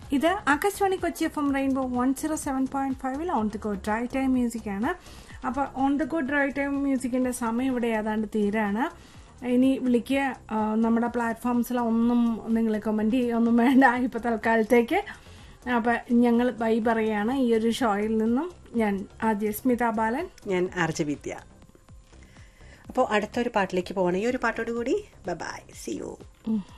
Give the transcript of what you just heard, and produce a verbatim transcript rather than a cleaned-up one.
ഇത് Akashvani Kochi F M rainbow one zero seven point ഫൈവിൽ on the go drive time മ്യൂസിക്കാണ്. അപ്പോൾ on the go drive time മ്യൂസിക്കിൻ്റെ സമയം ഇവിടെ ഏതാണ്ട് തീരാണ്. ഇനി വിളിക്കുക. നമ്മുടെ പ്ലാറ്റ്ഫോംസിൽ ഒന്നും നിങ്ങൾ കമൻറ്റ് ചെയ്യുകയൊന്നും വേണ്ട ഇപ്പോൾ തൽക്കാലത്തേക്ക്. അപ്പം ഞങ്ങൾ ബൈ പറയുകയാണ് ഈ ഒരു ഷോയിൽ നിന്നും. ഞാൻ ആദ്യ സ്മിത ബാലൻ, ഞാൻ ആർജവിദ്യ. അപ്പോൾ അടുത്തൊരു പാട്ടിലേക്ക് പോകണം. ഈ ഒരു പാട്ടോട് കൂടി ബൈ ബൈ, സി യു.